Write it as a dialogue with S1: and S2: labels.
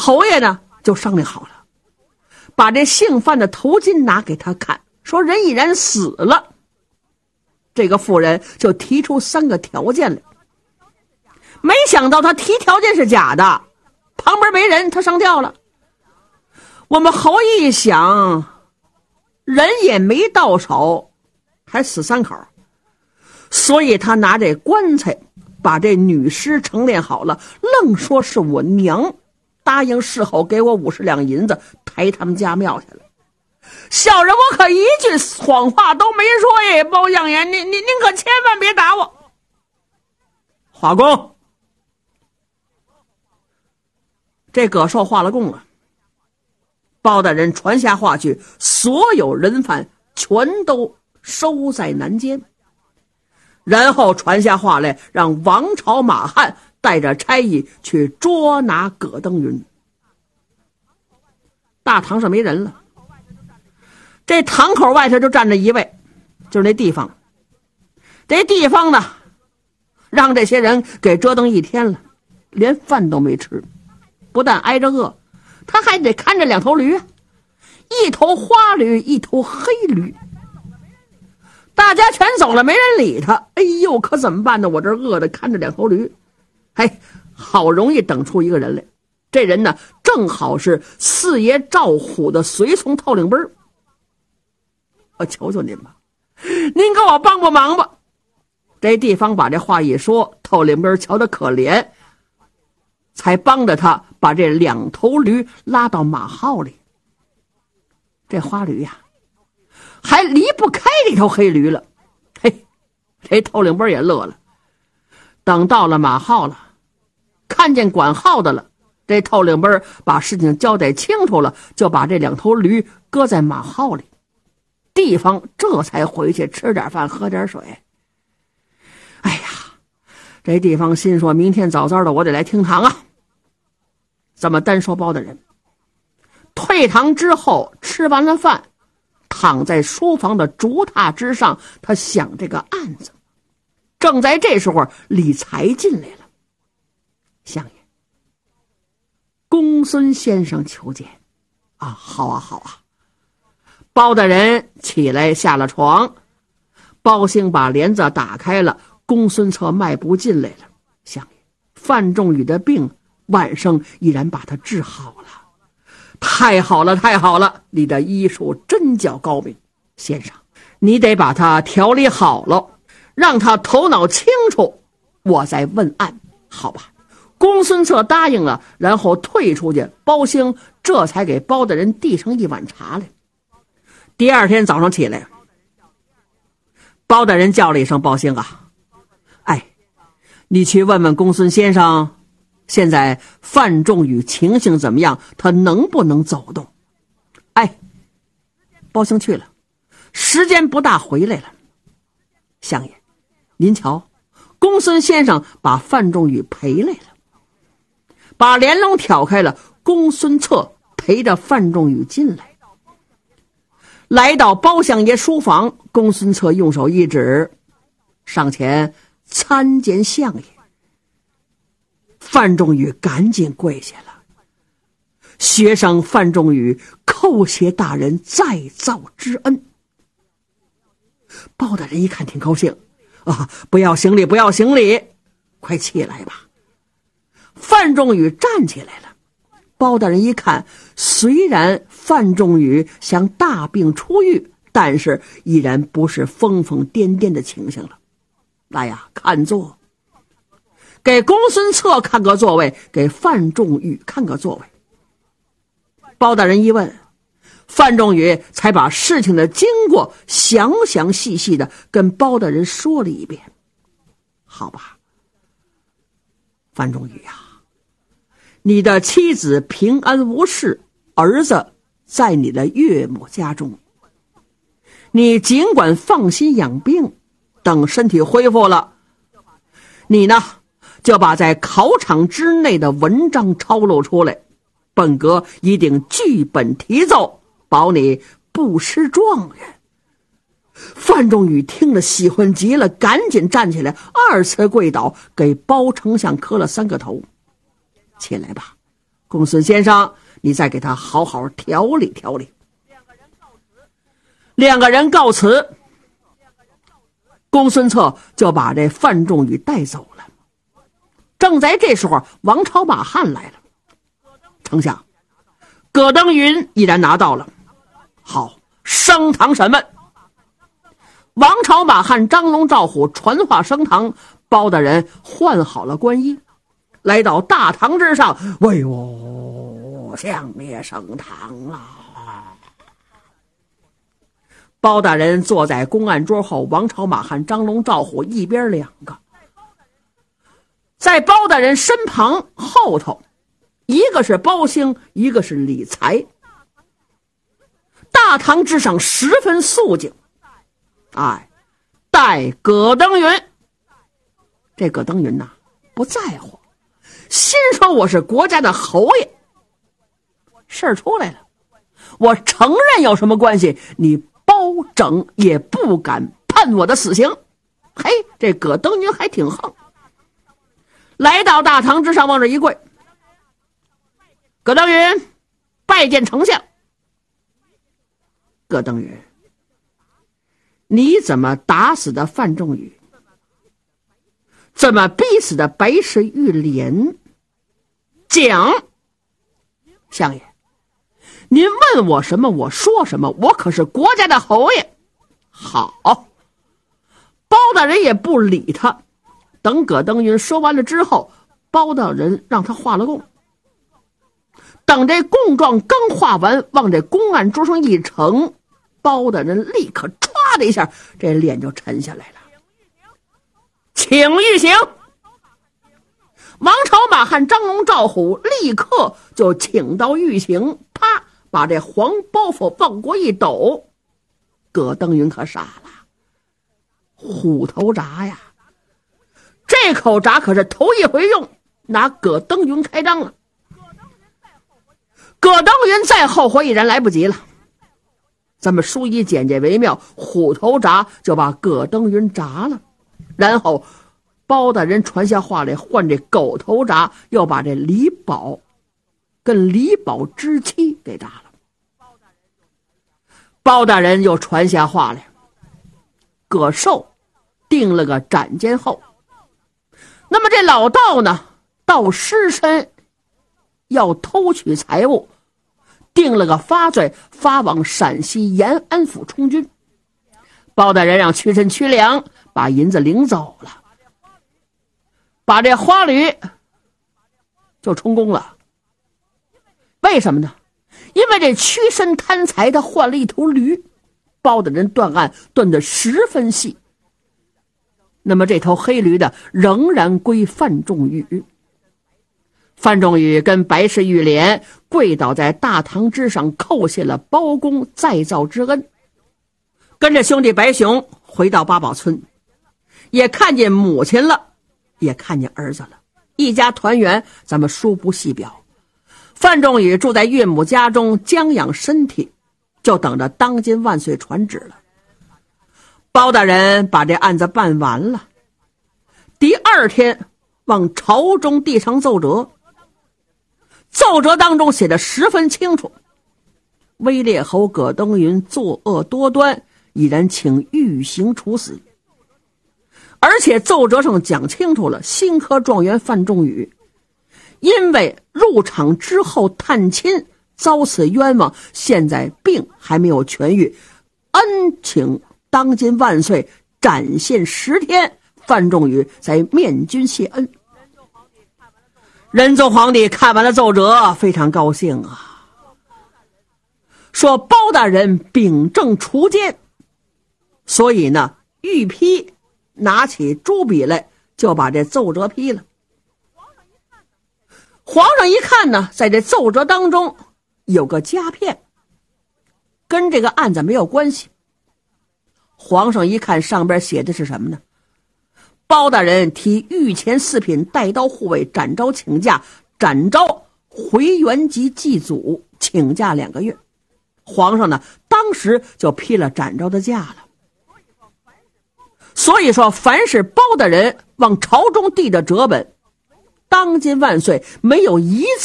S1: 侯爷呢就商量好了，把这姓范的头巾拿给他看，说人已然死了。这个妇人就提出3个条件来，没想到他提条件是假的，旁边没人，他上吊了。我们侯爷一想，人也没到手，还死3口，所以他拿这棺材把这女尸陈列好了，愣说是我娘，答应事后给我50两银子抬他们家庙去了。小人我可一句谎话都没说耶，包相爷，您可千万别打我。
S2: 画供。
S1: 这葛寿画了供了，包大人传下话去，所有人犯全都收在南监，然后传下话来，让王朝马汉带着差役去捉拿葛登云。大堂上没人了，这堂口外头就站着一位，就是那地方。这地方呢，让这些人给折腾一天了，连饭都没吃，不但挨着饿，他还得看着2头驴，一头花驴，一头黑驴。大家全走了，没人理他。哎呦，可怎么办呢？我这饿的看着2头驴。嘿，好容易等出一个人来，这人呢正好是四爷赵虎的随从头领奔。我求求您吧，您给我帮帮忙吧。这地方把这话一说，头领奔瞧得可怜，才帮着他把这2头驴拉到马号里。这花驴呀，还离不开这头黑驴了。嘿，这头领奔也乐了。等到了马号了，看见管号的了，这头领奔把事情交代清楚了，就把这2头驴搁在马号里。地方这才回去吃点饭，喝点水。哎呀，这地方心说，明天早早的我得来听堂啊。这么单说包大人退堂之后，吃完了饭，躺在书房的竹榻之上，他想这个案子。正在这时候，李才进来了。相爷，公孙先生求见。啊，好啊好啊。包大人起来下了床，包兴把帘子打开了，公孙策迈步进来了。相爷，范仲宇的病晚上已然把他治好了。太好了太好了，你的医术真叫高明。先生，你得把他调理好了，让他头脑清楚，我再问案，好吧？公孙策答应了，然后退出去。包兴这才给包大人递上一碗茶来。第二天早上起来，包大人叫了一声：包兴啊，哎，你去问问公孙先生，现在范仲宇情形怎么样？他能不能走动？哎，包兴去了，时间不大回来了。相爷，您瞧，公孙先生把范仲宇陪来了，把帘笼挑开了，公孙策陪着范仲宇进来。来到包相爷书房，公孙策用手一指，上前参见相爷。范仲宇赶紧跪下了，学生范仲宇叩谢大人再造之恩。包大人一看挺高兴啊，不要行礼不要行礼，快起来吧。范仲宇站起来了。包大人一看，虽然范仲宇想大病初愈，但是依然不是疯疯癫癫的情形了。来呀，看座，给公孙策看个座位，给范仲宇看个座位。包大人一问，范仲宇才把事情的经过详详细细的跟包大人说了一遍。好吧，范仲宇啊，你的妻子平安无事，儿子在你的岳母家中，你尽管放心养病，等身体恢复了，你呢就把在考场之内的文章抄录出来，本阁一定据本提奏，保你不失状元。范仲宇听了喜欢极了，赶紧站起来，2次跪倒，给包丞相磕了3个头。起来吧， 公孙先生，你再给他好好调理调理。两个人告辞，公孙策就把这范仲宇带走了。正在这时候，王朝马汉来了。丞相，葛登云已然拿到了，好，升堂审问。王朝马汉、张龙、赵虎传话升堂，包大人换好了官衣，来到大堂之上，为我相爷升堂了。包大人坐在公案桌后，王朝马汉、张龙、赵虎一边两个，在包大人身旁后头，一个是包兴，一个是李才。大堂之上十分肃静，待葛登云。这葛登云呐，不在乎，心说我是国家的侯爷，事儿出来了，我承认有什么关系，你包拯也不敢判我的死刑。嘿，这葛登云还挺横，来到大堂之上，往这一跪。葛登云拜见丞相。葛登云，你怎么打死的范仲宇？怎么逼死的白氏玉莲？讲。相爷，您问我什么我说什么，我可是国家的侯爷。好，包大人也不理他。等葛登云说完了之后，包大人让他画了供。等这供状刚画完，往这公案桌上一呈，包大人立刻唰的一下，这脸就沉下来了。请御刑。王朝马汉、张龙、赵虎立刻就请到御刑，啪，把这黄包袱往过一抖。葛登云可傻了，虎头铡呀，这口铡可是头一回用，拿葛登云开张了。葛登云再后悔已然来不及了。咱们书医简介为妙，虎头铡就把葛登云铡了，然后包大人传下话来，换这狗头铡，又把这李宝跟李宝之妻给铡了。包大人又传下话来，葛寿定了个斩监候。那么这老道呢，到尸身要偷取财物，定了个发罪，发往陕西延安府充军。包大人让屈臣屈良把银子领走了，把这花驴就充公了。为什么呢？因为这屈身贪财，他换了一头驴。包大人断案断得十分细，那么这头黑驴的仍然归范仲宇。范仲宇跟白氏玉莲跪倒在大堂之上，叩谢了包公再造之恩，跟着兄弟白熊回到八宝村，也看见母亲了，也看见儿子了，一家团圆。咱们书不细表。范仲宇住在岳母家中将养身体，就等着当今万岁传旨了。包大人把这案子办完了，第二天往朝中递上奏折。奏折当中写的十分清楚，威烈侯葛登云作恶多端，已然请御刑处死。而且奏折上讲清楚了，新科状元范仲宇因为入场之后探亲遭此冤枉，现在病还没有痊愈，恩请当今万岁展现10天，范仲宇才面君谢恩。仁宗皇帝看完了奏折，非常高兴啊，说包大人秉正除奸，所以呢，御批拿起朱笔来就把这奏折批了。皇上一看呢，在这奏折当中有个夹片，跟这个案子没有关系。皇上一看上边写的是什么呢？包大人提御前4品带刀护卫展昭请假，展昭回原籍祭祖，请假2个月。皇上呢，当时就批了展昭的假了。所以说，凡是包大人往朝中递的折本，当今万岁没有一